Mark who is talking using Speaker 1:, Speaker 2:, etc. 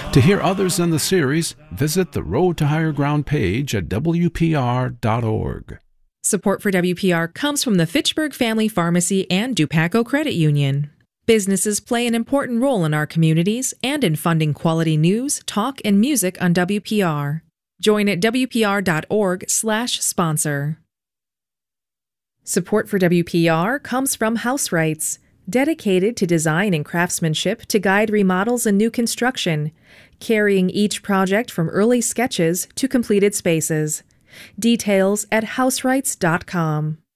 Speaker 1: To hear others in the series, visit the Road to Higher Ground page at WPR.org.
Speaker 2: Support for WPR comes from the Fitchburg Family Pharmacy and Dupaco Credit Union. Businesses play an important role in our communities and in funding quality news, talk, and music on WPR. Join at WPR.org/sponsor. Support for WPR comes from House Rights, dedicated to design and craftsmanship to guide remodels and new construction, carrying each project from early sketches to completed spaces. Details at houserights.com.